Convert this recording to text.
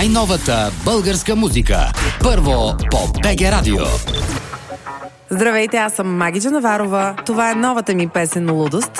най-новата българска музика. Първо по БГ Радио. Здравейте, аз съм Маги Джанаварова. Това е новата ми песен "Лудост"